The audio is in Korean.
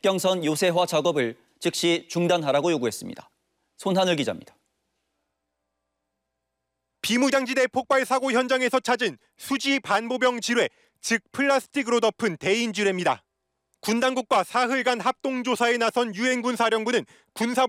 국경선 요새화 작업을 즉시 중단하라고 요구했습니다. 손하늘 기자입니다. 비무장지대 폭발 사고 현장에서 찾은 수지 반보병 지뢰, 즉 플라스틱으로 덮은 대인 지뢰입니다. 군 당국과 사흘간 합동 조사에 나선 유엔군 사령부는 군사